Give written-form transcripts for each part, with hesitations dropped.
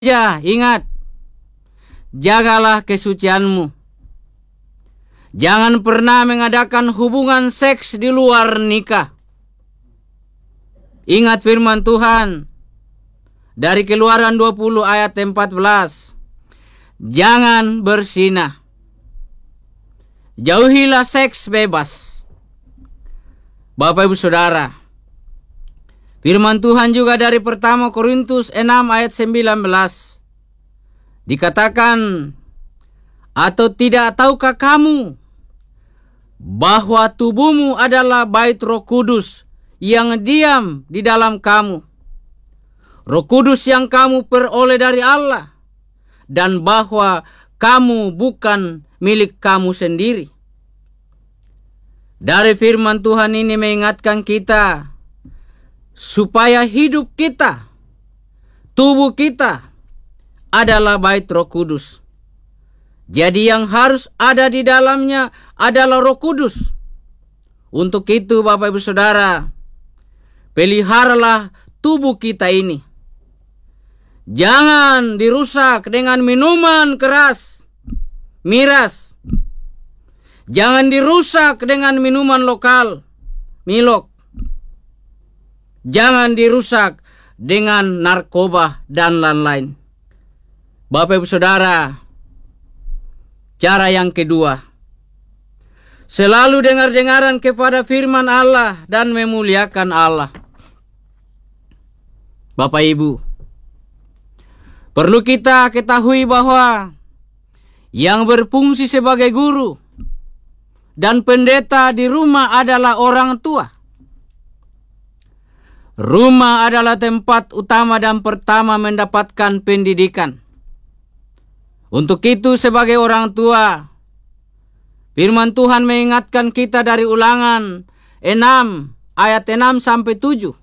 Ya, ingat, jagalah kesucianmu. Jangan pernah mengadakan hubungan seks di luar nikah. Ingat firman Tuhan dari Keluaran 20 ayat 14. Jangan berzinah. Jauhilah seks bebas. Bapak Ibu Saudara, firman Tuhan juga dari pertama Korintus 6 ayat 19. Dikatakan, atau tidak tahukah kamu bahwa tubuhmu adalah bait Roh Kudus yang diam di dalam kamu, Roh Kudus yang kamu peroleh dari Allah, dan bahwa kamu bukan milik kamu sendiri. Dari firman Tuhan ini mengingatkan kita supaya hidup kita, tubuh kita adalah bait Roh Kudus. Jadi yang harus ada di dalamnya adalah Roh Kudus. Untuk itu Bapak Ibu Saudara, peliharalah tubuh kita ini. Jangan dirusak dengan minuman keras, miras. Jangan dirusak dengan minuman lokal, milok. Jangan dirusak dengan narkoba dan lain-lain. Bapak Ibu Saudara, cara yang kedua, selalu dengar-dengaran kepada firman Allah dan memuliakan Allah. Bapak Ibu, perlu kita ketahui bahwa yang berfungsi sebagai guru dan pendeta di rumah adalah orang tua. Rumah adalah tempat utama dan pertama mendapatkan pendidikan. Untuk itu sebagai orang tua, firman Tuhan mengingatkan kita dari Ulangan 6 ayat 6 sampai 7.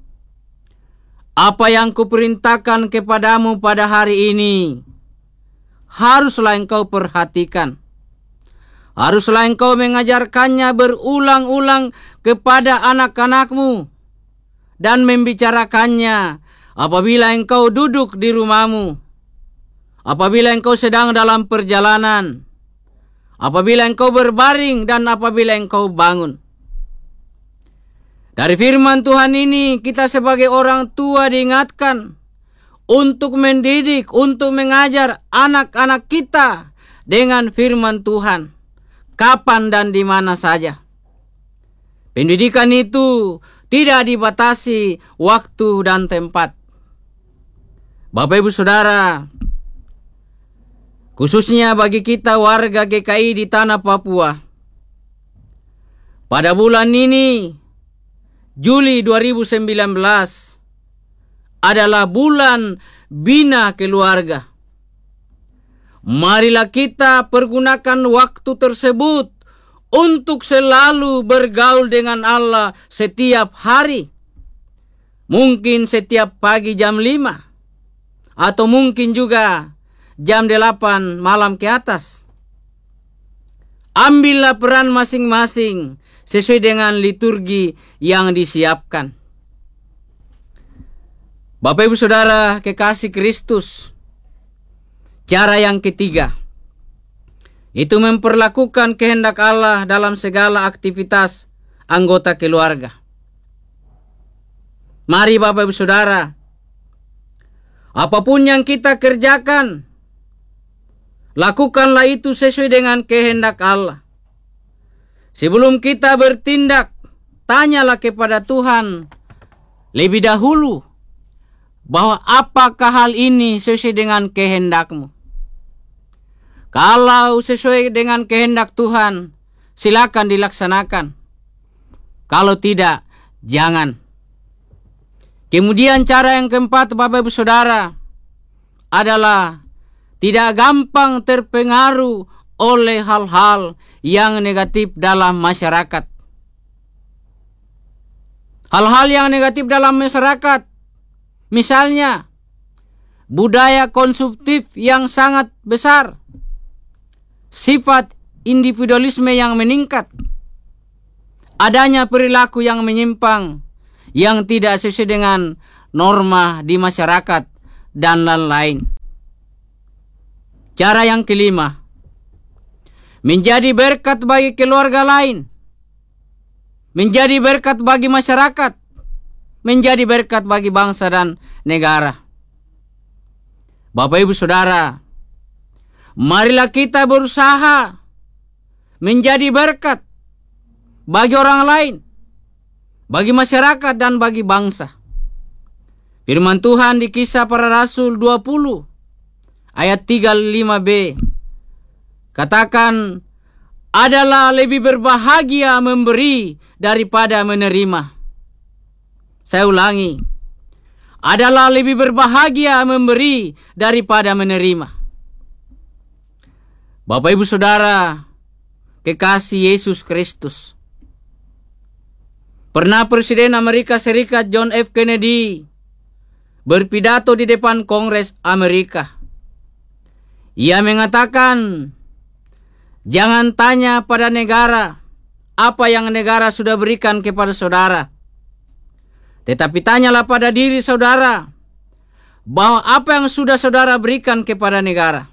Apa yang kuperintahkan kepadamu pada hari ini, haruslah engkau perhatikan. Haruslah engkau mengajarkannya berulang-ulang kepada anak-anakmu dan membicarakannya apabila engkau duduk di rumahmu, apabila engkau sedang dalam perjalanan, apabila engkau berbaring, dan apabila engkau bangun. Dari firman Tuhan ini kita sebagai orang tua diingatkan untuk mendidik, untuk mengajar anak-anak kita dengan firman Tuhan, kapan dan di mana saja. Pendidikan itu tidak dibatasi waktu dan tempat. Bapak Ibu Saudara, khususnya bagi kita warga GKI di tanah Papua, pada bulan ini, Juli 2019, adalah bulan Bina Keluarga. Marilah kita pergunakan waktu tersebut untuk selalu bergaul dengan Allah setiap hari. Mungkin setiap pagi jam 5, atau mungkin juga jam 8 malam ke atas. Ambillah peran masing-masing sesuai dengan liturgi yang disiapkan. Bapak Ibu Saudara kekasih Kristus, cara yang ketiga, itu memperlakukan kehendak Allah dalam segala aktivitas anggota keluarga. Mari Bapak Ibu Saudara, apapun yang kita kerjakan, lakukanlah itu sesuai dengan kehendak Allah. Sebelum kita bertindak, tanyalah kepada Tuhan lebih dahulu bahwa apakah hal ini sesuai dengan kehendak-Mu. Kalau sesuai dengan kehendak Tuhan, silakan dilaksanakan. Kalau tidak, jangan. Kemudian cara yang keempat Bapak Ibu Saudara adalah tidak gampang terpengaruh oleh hal-hal yang negatif dalam masyarakat. Hal-hal yang negatif dalam masyarakat, misalnya budaya konsumtif yang sangat besar, sifat individualisme yang meningkat, adanya perilaku yang menyimpang, yang tidak sesuai dengan norma di masyarakat, dan lain-lain. Cara yang kelima, menjadi berkat bagi keluarga lain, menjadi berkat bagi masyarakat, menjadi berkat bagi bangsa dan negara. Bapak Ibu Saudara, marilah kita berusaha menjadi berkat bagi orang lain, bagi masyarakat dan bagi bangsa. Firman Tuhan di Kisah Para Rasul 20 ayat 35b katakan, adalah lebih berbahagia memberi daripada menerima. Saya ulangi, adalah lebih berbahagia memberi daripada menerima. Bapak Ibu Saudara, kekasih Yesus Kristus, pernah Presiden Amerika Serikat John F. Kennedy berpidato di depan Kongres Amerika. Ia mengatakan, jangan tanya pada negara apa yang negara sudah berikan kepada saudara, tetapi tanyalah pada diri saudara bahwa apa yang sudah saudara berikan kepada negara.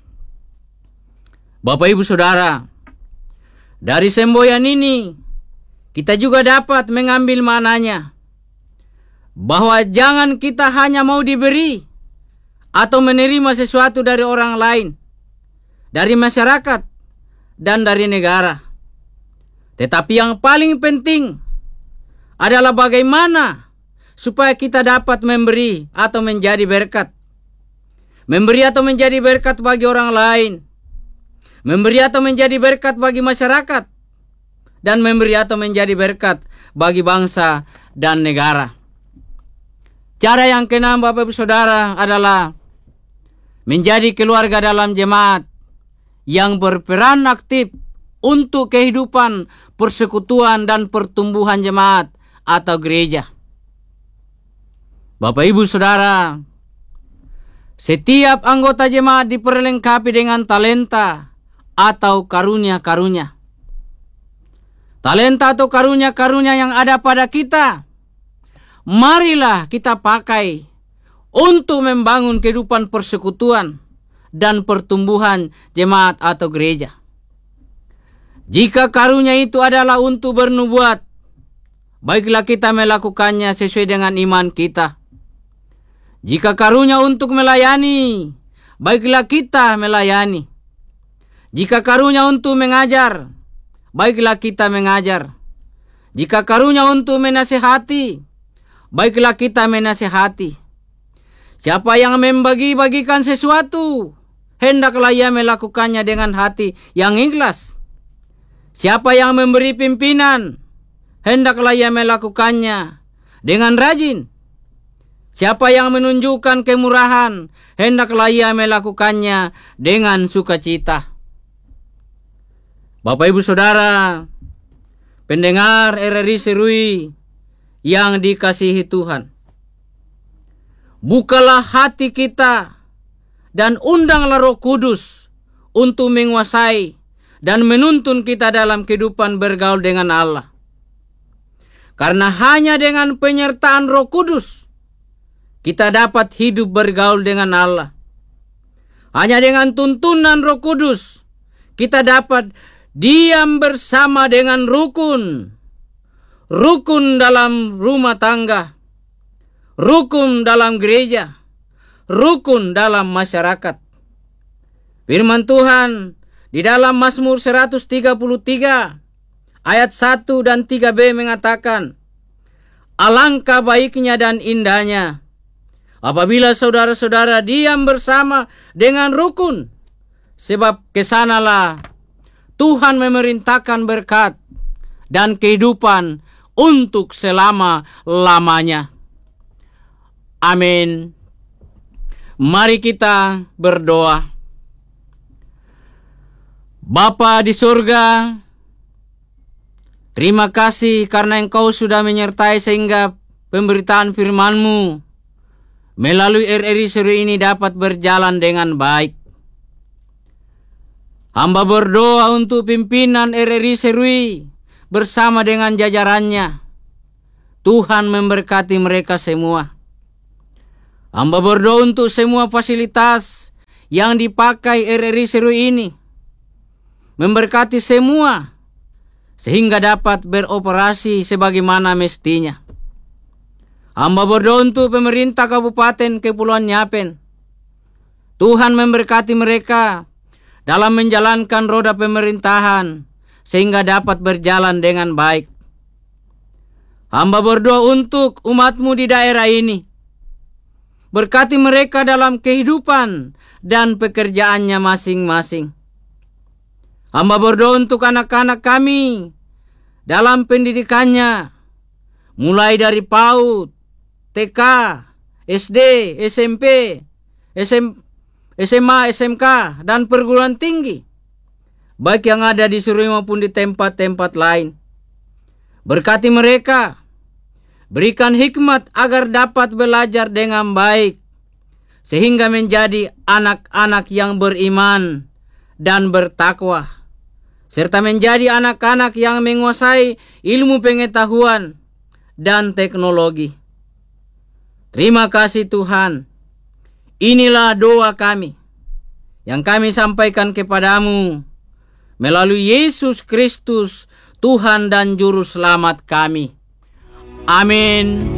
Bapak Ibu Saudara, dari semboyan ini kita juga dapat mengambil maknanya bahwa jangan kita hanya mau diberi atau menerima sesuatu dari orang lain, dari masyarakat dan dari negara. Tetapi yang paling penting adalah bagaimana supaya kita dapat memberi atau menjadi berkat. Memberi atau menjadi berkat bagi orang lain. Memberi atau menjadi berkat bagi masyarakat. Dan memberi atau menjadi berkat bagi bangsa dan negara. Cara yang keenam, Bapak Ibu Saudara, adalah menjadi keluarga dalam jemaat yang berperan aktif untuk kehidupan, persekutuan, dan pertumbuhan jemaat atau gereja. Bapak Ibu Saudara, setiap anggota jemaat diperlengkapi dengan talenta atau karunia-karunia. Talenta atau karunia-karunia yang ada pada kita, marilah kita pakai untuk membangun kehidupan persekutuan dan pertumbuhan jemaat atau gereja. Jika karunia itu adalah untuk bernubuat, baiklah kita melakukannya sesuai dengan iman kita. Jika karunia untuk melayani, baiklah kita melayani. Jika karunia untuk mengajar, baiklah kita mengajar. Jika karunia untuk menasihati, baiklah kita menasihati. Siapa yang membagi-bagikan sesuatu, hendaklah ia melakukannya dengan hati yang ikhlas. Siapa yang memberi pimpinan, hendaklah ia melakukannya dengan rajin. Siapa yang menunjukkan kemurahan, hendaklah ia melakukannya dengan sukacita. Bapak Ibu Saudara, pendengar RRI Serui yang dikasihi Tuhan, bukalah hati kita dan undanglah Roh Kudus untuk menguasai dan menuntun kita dalam kehidupan bergaul dengan Allah. Karena hanya dengan penyertaan Roh Kudus kita dapat hidup bergaul dengan Allah. Hanya dengan tuntunan Roh Kudus kita dapat diam bersama dengan rukun. Rukun dalam rumah tangga, rukun dalam gereja, rukun dalam masyarakat. Firman Tuhan di dalam Mazmur 133 ayat 1 dan 3b mengatakan, alangkah baiknya dan indahnya apabila saudara-saudara diam bersama dengan rukun, sebab kesanalah Tuhan memerintahkan berkat dan kehidupan untuk selama-lamanya. Amin. Mari kita berdoa. Bapa di surga, terima kasih karena Engkau sudah menyertai sehingga pemberitaan firman-Mu melalui RRI Serui ini dapat berjalan dengan baik. Hamba berdoa untuk pimpinan RRI Serui bersama dengan jajarannya. Tuhan memberkati mereka semua. Hamba berdoa untuk semua fasilitas yang dipakai RRI Seru ini. Memberkati semua sehingga dapat beroperasi sebagaimana mestinya. Hamba berdoa untuk pemerintah Kabupaten Kepulauan Yapen. Tuhan memberkati mereka dalam menjalankan roda pemerintahan sehingga dapat berjalan dengan baik. Hamba berdoa untuk umat-Mu di daerah ini. Berkati mereka dalam kehidupan dan pekerjaannya masing-masing. Hamba berdoa untuk anak-anak kami dalam pendidikannya, mulai dari PAUD, TK, SD, SMP, SMA, SMK, dan perguruan tinggi, baik yang ada di Serui maupun di tempat-tempat lain. Berkati mereka, berikan hikmat agar dapat belajar dengan baik, sehingga menjadi anak-anak yang beriman dan bertakwa, serta menjadi anak-anak yang menguasai ilmu pengetahuan dan teknologi. Terima kasih Tuhan. Inilah doa kami yang kami sampaikan kepadamu melalui Yesus Kristus, Tuhan dan Juru Selamat kami. Amin.